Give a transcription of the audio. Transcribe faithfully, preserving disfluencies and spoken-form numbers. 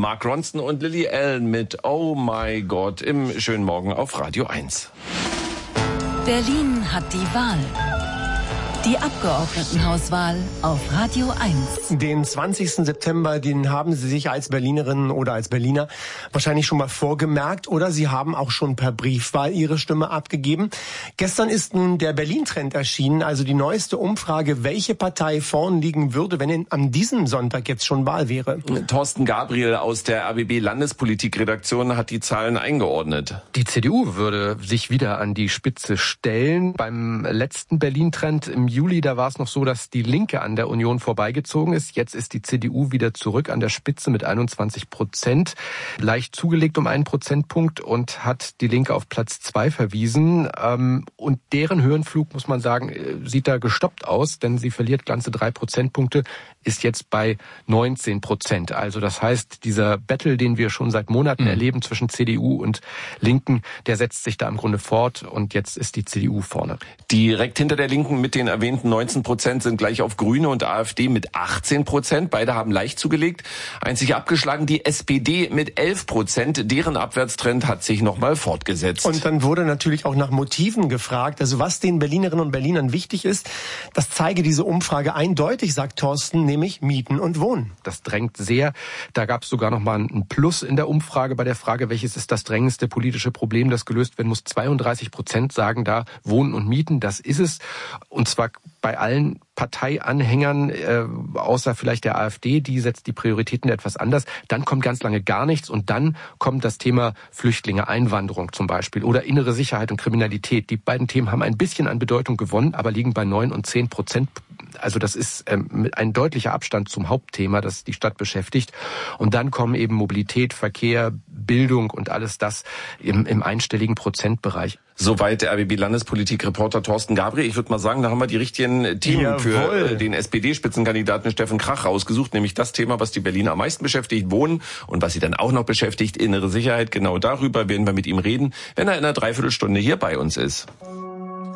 Mark Ronson und Lily Allen mit Oh My God im schönen Morgen auf Radio eins. Berlin hat die Wahl. Die Abgeordnetenhauswahl auf Radio eins. Den zwanzigsten September, den haben Sie sich als Berlinerin oder als Berliner wahrscheinlich schon mal vorgemerkt oder Sie haben auch schon per Briefwahl Ihre Stimme abgegeben. Gestern ist nun der Berlin-Trend erschienen, also die neueste Umfrage, welche Partei vorn liegen würde, wenn in, an diesem Sonntag jetzt schon Wahl wäre. Thorsten Gabriel aus der R B B Landespolitikredaktion hat die Zahlen eingeordnet. Die C D U würde sich wieder an die Spitze stellen. Beim letzten Berlin-Trend im Juli, da war es noch so, dass die Linke an der Union vorbeigezogen ist. Jetzt ist die C D U wieder zurück an der Spitze mit einundzwanzig Prozent. Leicht zugelegt um einen Prozentpunkt und hat die Linke auf Platz zwei verwiesen. Und deren Höhenflug, muss man sagen, sieht da gestoppt aus, denn sie verliert ganze drei Prozentpunkte, ist jetzt bei neunzehn Prozent. Also das heißt, dieser Battle, den wir schon seit Monaten mhm. erleben zwischen C D U und Linken, der setzt sich da im Grunde fort und jetzt ist die C D U vorne. Direkt hinter der Linken mit den erwähnten neunzehn Prozent sind gleich auf Grüne und AfD mit achtzehn Prozent. Beide haben leicht zugelegt. Einzig abgeschlagen die S P D mit elf Prozent. Deren Abwärtstrend hat sich nochmal fortgesetzt. Und dann wurde natürlich auch nach Motiven gefragt. Also was den Berlinerinnen und Berlinern wichtig ist, das zeige diese Umfrage eindeutig, sagt Thorsten, nämlich Mieten und Wohnen. Das drängt sehr. Da gab es sogar nochmal ein Plus in der Umfrage bei der Frage, welches ist das drängendste politische Problem, das gelöst werden muss. zweiunddreißig Prozent sagen da Wohnen und Mieten, das ist es. Und zwar bei allen Parteianhängern, äh, außer vielleicht der AfD, die setzt die Prioritäten etwas anders. Dann kommt ganz lange gar nichts und dann kommt das Thema Flüchtlinge, Einwanderung zum Beispiel oder innere Sicherheit und Kriminalität. Die beiden Themen haben ein bisschen an Bedeutung gewonnen, aber liegen bei neun und zehn Prozent. Also das ist ähm, ein deutlicher Abstand zum Hauptthema, das die Stadt beschäftigt. Und dann kommen eben Mobilität, Verkehr, Bildung und alles das im, im einstelligen Prozentbereich. Soweit der R B B-Landespolitik-Reporter Thorsten Gabriel. Ich würde mal sagen, da haben wir die richtigen Themen Jawohl. für den S P D-Spitzenkandidaten Steffen Krach rausgesucht, nämlich das Thema, was die Berliner am meisten beschäftigt, Wohnen, und was sie dann auch noch beschäftigt, innere Sicherheit. Genau darüber werden wir mit ihm reden, wenn er in einer Dreiviertelstunde hier bei uns ist.